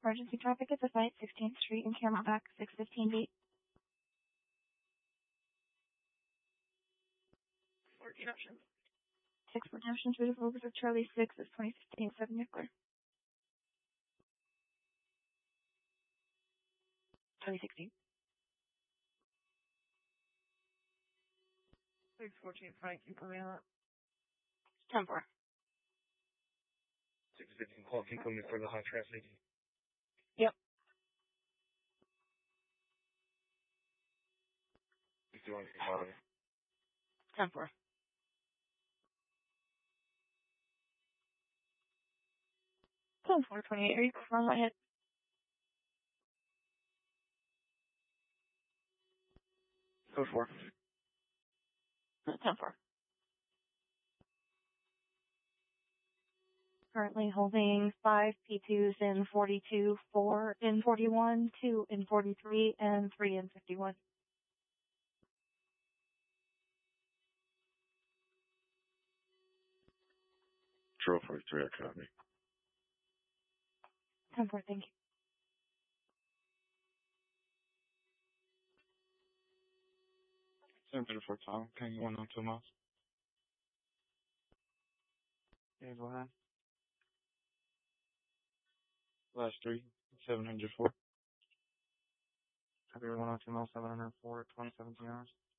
Emergency traffic at the site, 16th Street and Camelback, 615 beat. 14 options. 6 redemption, 2 developers of Charlie 6 is 2015 7 nuclear. 2016. 614 Frank, you coming out? 10-4. 615 call, can you come in for the hot traffic? Yep. 10-4. 10-4-28, are you from my head? 4-4. 10-4. Currently holding 5 P2s in 42, 4 in 41, 2 in 43, and 3 in 51. Control 43, I copy. 10-4, thank you. 734 Tom, can you 102 miles? Yeah, go ahead. Last 3, 704. Copy 102 miles, 704, 2017 hours.